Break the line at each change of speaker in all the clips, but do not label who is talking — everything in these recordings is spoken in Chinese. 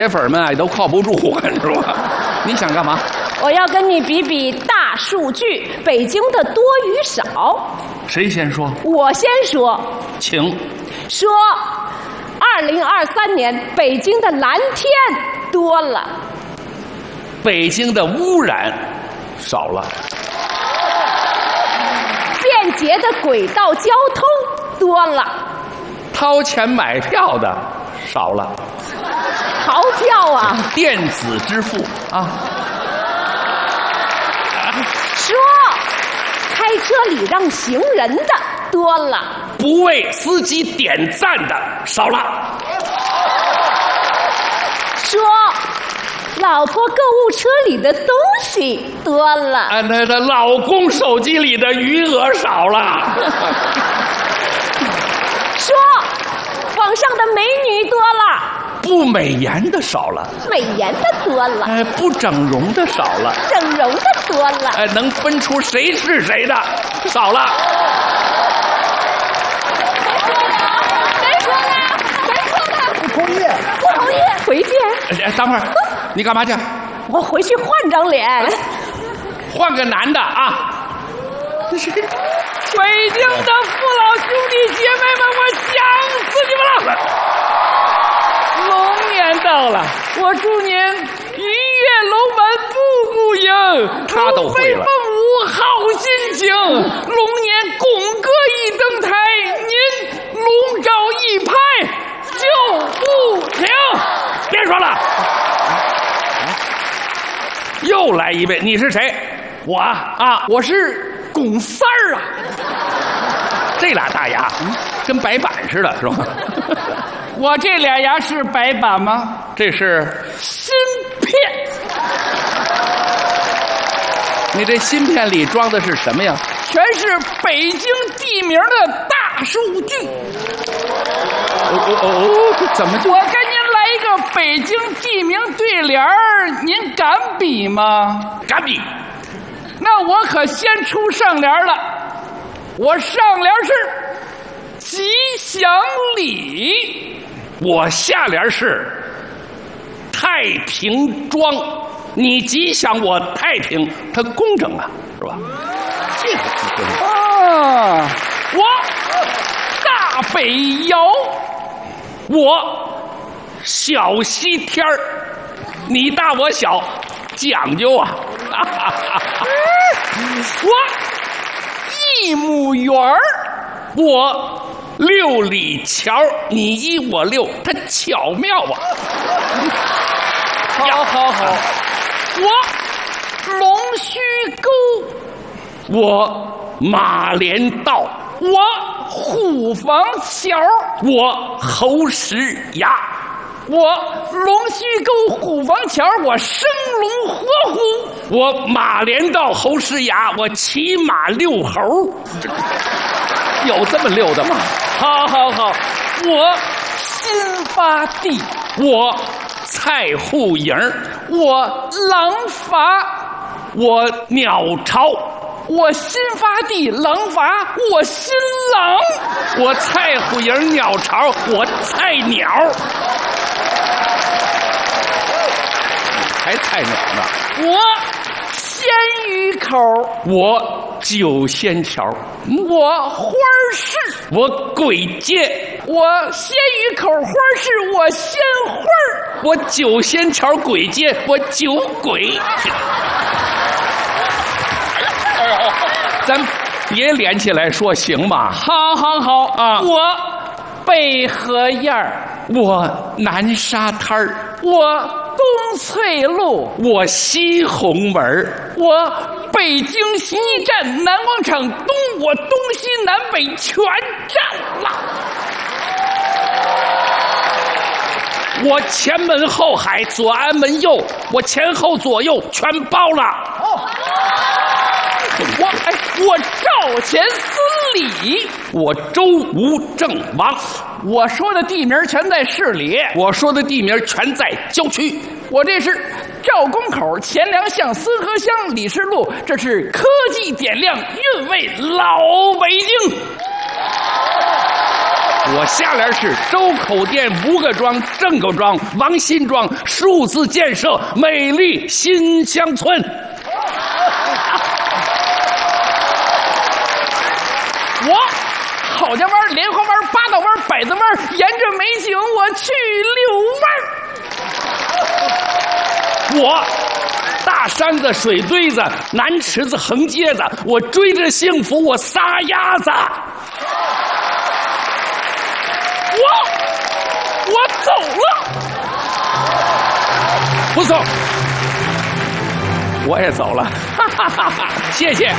铁粉们啊都靠不住，是吧？你想干嘛？
我要跟你比比大数据，北京的多与少。
谁先说？
我先说。
请
说，2023年北京的蓝天多了，
北京的污染少了，
便捷的轨道交通多了，
掏钱买票的少了，
逃票啊，
电子支付啊。
说，开车礼让行人的多了，
不为司机点赞的少了。
说，老婆购物车里的东西多了，
她的老公手机里的余额少了。
说，网上的美女多了，
不美颜的少了，
美颜的多了，
不整容的少了，
整容的多了，
能分出谁是谁的少了。
谁说的？
不同意，
不同意，回见。
等会儿，你干嘛去？
我回去换张脸，
换个男的啊！
北京的父老兄弟姐妹们，我想死你们了！龙年到了，我祝您一跃龙门步步迎，
他都会了。
龙飞凤舞好心情，龙年拱歌一登台，您龙爪一拍就不停。
别说了，又来一位，你是谁？
我啊，我是巩三儿啊。
这俩大牙，跟白板似的，是吧？
我这俩牙是白板吗？
这是
芯片。
你这芯片里装的是什么呀？
全是北京地名的大数据。
怎么就？
我跟您来一个北京地名对联儿，您敢比吗？
敢比。
那我可先出上联了。我上联是吉祥里，
我下联是太平庄。你吉祥，我太平，它公正啊，是吧？这个
啊，我大北窑，
我小西天儿，你大我小，讲究啊！
我一亩园儿，
我6里桥，你1我6，它巧妙啊！
好，我龙须沟，
我马连道，
我虎坊桥，
我侯石崖，
我龙须沟虎坊桥，我生龙活虎，
我马连道侯石崖，我骑马遛猴，有这么溜的吗？
好，我新发地，
我菜户营，
我廊坊，
我鸟巢，
我新发地廊坊，我新郎，
我菜户营鸟巢，我菜鸟，还菜鸟呢。
我鲜鱼口，
我九仙桥，
我花市，
我簋街，
我鲜鱼口花市，我鲜花儿，
我九仙桥簋街，我酒鬼。咱别连起来说行吗？
好
啊！
我北河沿儿，
我南沙滩儿，
我东翠路，
我西红门，
我北京西站南广场东，我东西南北全占了。
我前门后海，左安门右，我前后左右全包了。
我赵钱孙李，
我周吴郑王，
我说的地名全在市里，
我说的地名全在郊区。
我这是赵公口、钱粮巷、司河乡、李氏路，这是科技点亮，韵味老北京。
我下联是周口店5个庄，郑各庄、王新庄数字建设美丽新乡村。
我好家湾、莲花湾、八道湾、百子湾，沿着美景我去遛弯。
我大山子、水堆子、南池子、横街子，我追着幸福，我撒丫子。
我走了，
不走，我也走了，哈哈哈哈！谢谢。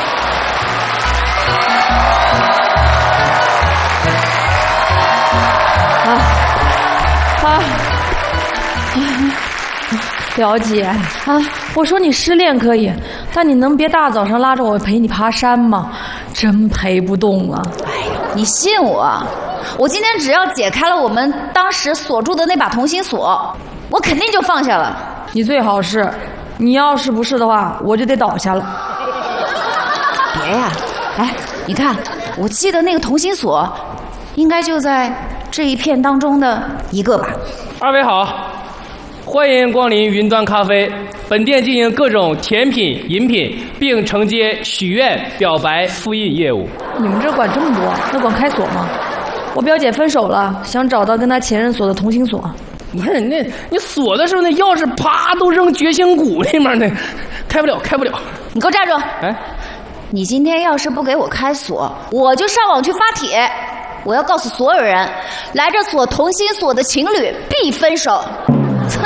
表姐啊，我说你失恋可以，但你能别大早上拉着我陪你爬山吗？真陪不动啊！
哎呀，你信我，我今天只要解开了我们当时锁住的那把同心锁，我肯定就放下了。
你最好是，你要是不是的话，我就得倒下了。
别呀，哎，你看，我记得那个同心锁，应该就在这一片当中的一个吧。
二位好，欢迎光临云端咖啡。本店经营各种甜品、饮品，并承接许愿、表白、复印业务。
你们这管这么多，那管开锁吗？我表姐分手了，想找到跟她前任锁的同心锁。
不是你锁的时候那钥匙啪都扔绝情谷里面呢，开不了。
你给我站住！
哎，
你今天要是不给我开锁，我就上网去发帖，我要告诉所有人，来这锁同心锁的情侣必分手。哼！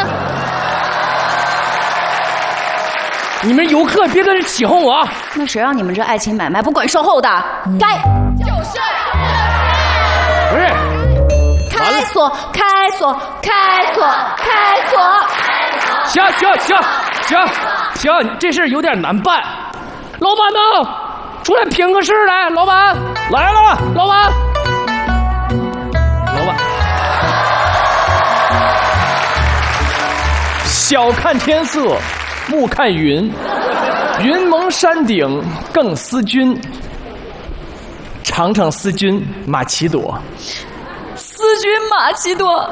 你们游客别搁这起哄我啊！
那谁让你们这爱情买卖不管售后的？该就是
不是。
开锁，开锁，开锁，开锁！
行，这事儿有点难办。老板呢？出来评个事来，老板来了，老板。
小看天色，暮看云，云蒙山顶更思君。尝尝思君马奇朵，
思君马奇朵。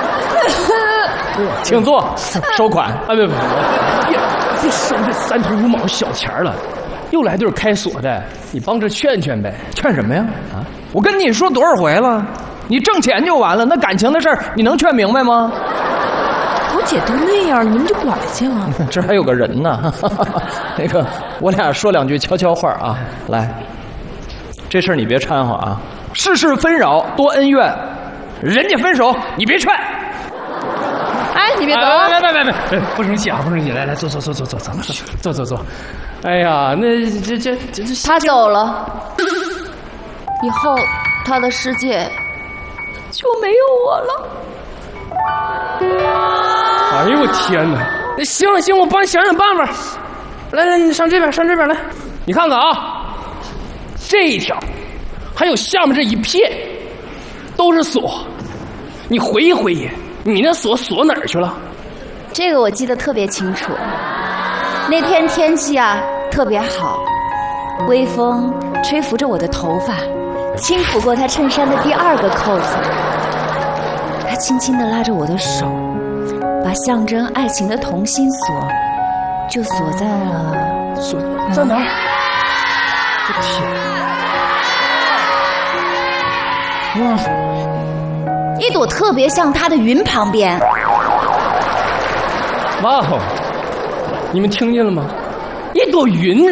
请坐，收款。
啊，别收这3头5毛小钱了，又来对开锁的，你帮着劝劝呗。
劝什么呀？啊！我跟你说多少回了，你挣钱就完了，那感情的事儿你能劝明白吗？
我姐都那样了，你们就管去了。
这还有个人呢，那个我俩说2句悄悄话啊。来，这事儿你别掺和啊。世事纷扰多恩怨，人家分手你别劝。
哎，你别走啊！
别，不生气啊，不生气。来，坐。哎呀，那这
他走了，以后他的世界就没有我了。
哎呦我天哪！行，我帮你想想办法。来，你上这边来。你看看啊，这一条，还有下面这一片，都是锁。你回忆回忆，你那锁哪儿去了？
这个我记得特别清楚。那天天气啊特别好，微风吹拂着我的头发，轻抚过他衬衫的第2个扣子。他轻轻地拉着我的手，把象征爱情的同心锁就锁在了
锁在哪儿？我天！
哇，一朵特别像他的云旁边。
哇哦！你们听见了吗？一朵云！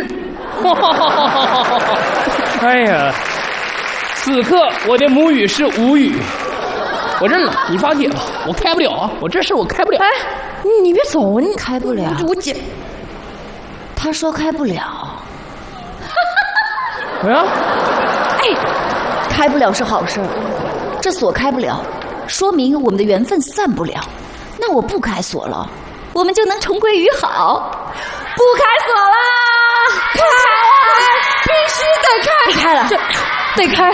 哎呀，此刻我的母语是无语。我认了，你发帖吧，我开不了啊，我这事我开不了。
哎，你别走，你
开不了。
我姐，
他说开不了。
哎呀，
哎，开不了是好事，这锁开不了，说明我们的缘分散不了。那我不开锁了，我们就能重归于好。不开锁啦！开，必须得开！
别开了，这得开，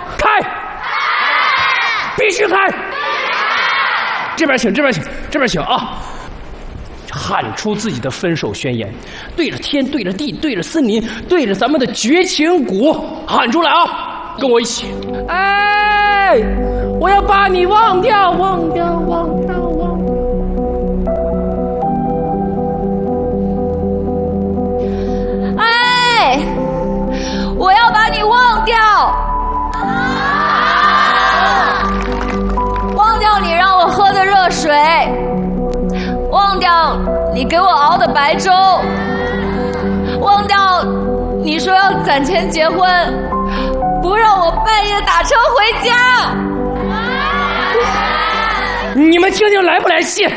必须开！这边请啊！喊出自己的分手宣言，对着天，对着地，对着森林，对着咱们的绝情谷喊出来啊！跟我一起，哎！ 我要把你忘掉，忘掉，忘掉，忘掉。
哎，我要把你忘掉，忘掉你让我喝的热水，忘掉你给我熬的白粥，忘掉你说要攒钱结婚，不让我半夜打车回家。
你们听听来不来气？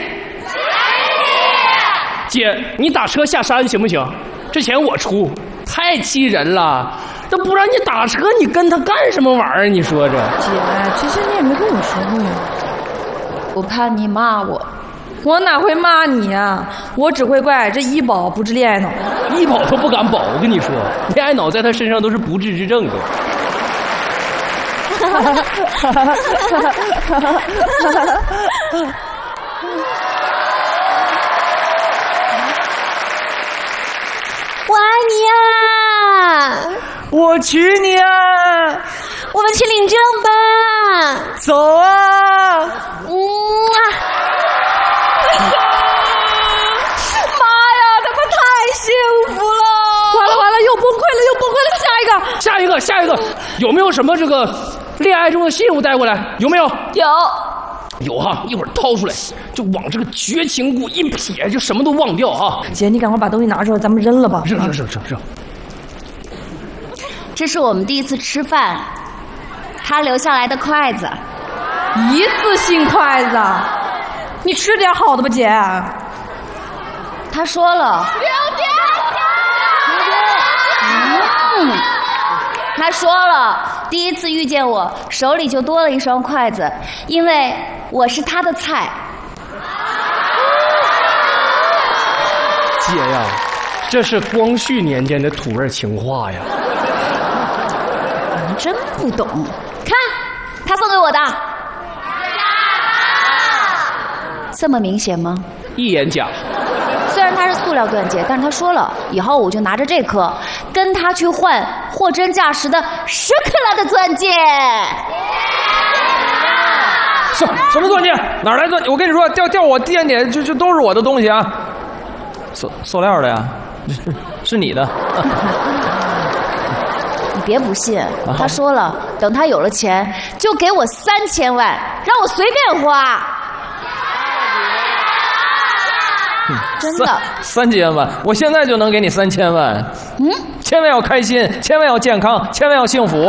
姐，你打车下山行不行？这钱我出，太气人了。这不让你打车，你跟他干什么玩意儿？你说这？
姐，其实你也没跟我说过呀。
我怕你骂我。
我哪会骂你啊？我只会怪这医保不治恋爱脑。
医保都不敢保，我跟你说，恋爱脑在他身上都是不治之症的。
我爱你呀！
我娶你啊！
我们去领证吧！
走啊！
妈呀，他们太幸福了！
完了，又崩溃了，又崩溃了！
下一个，有没有什么这个恋爱中的信物带过来？有没有？有哈，一会儿掏出来，就往这个绝情谷一撇，就什么都忘掉啊！
姐，你赶快把东西拿出来，咱们扔了吧。
扔。
这是我们第一次吃饭，他留下来的筷子。
一次性筷子，你吃点好的吧，姐。
他说了，他说了，第一次遇见我，手里就多了一双筷子，因为我是他的菜。
姐呀，这是光绪年间的土味情话呀！
你真不懂，看，他送给我的，这么明显吗？
一眼假。
虽然它是塑料钻戒，但是他说了，以后我就拿着这颗，跟他去换货真价实的10克拉的钻戒。
什么钻戒？哪来钻戒？我跟你说，掉我店里就都是我的东西啊！塑料的呀，是你的。
你别不信，他说了，等他有了钱，就给我3000万，让我随便花。真的
3000万，我现在就能给你3000万。千万要开心，千万要健康，千万要幸福。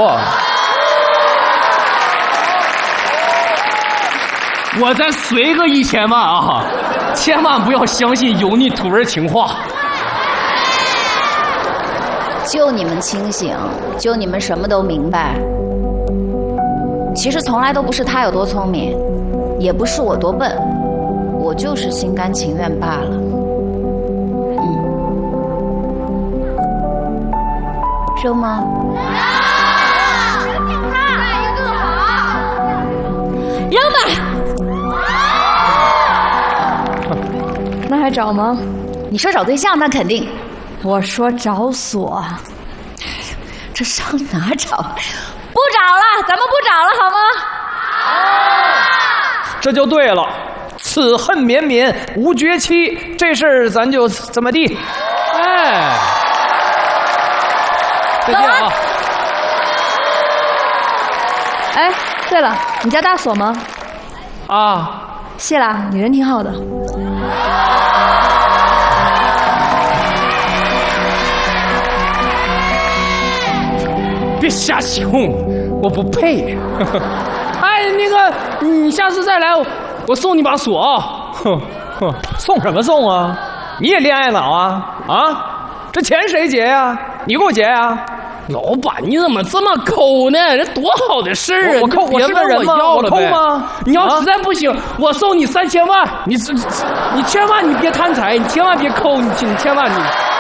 我再随个1000万啊！千万不要相信油腻土味情话。
就你们清醒，就你们什么都明白。其实从来都不是他有多聪明，也不是我多笨，我就是心甘情愿罢了。扔吗？扔吧！
那还找吗？
你说找对象，那肯定。
我说找锁。
这上哪找？不找了，咱们不找了，好吗？
这就对了，此恨绵绵无绝期，这事儿咱就怎么地？哎，再见啊！
哎，对了，你家大锁吗？
啊，
谢啦，你人挺好的。
别瞎起哄，我不配。哎，那个，你下次再来，我送你把锁啊。
送什么送啊？你也恋爱脑啊？啊，这钱谁结呀？你给我结呀？
老板，你怎么这么抠呢？这多好的事儿啊！
我抠，
别问我要了呗。
我抠吗？
你要实在不行，我送你3000万。你千万你别贪财，你千万别抠，你千万你。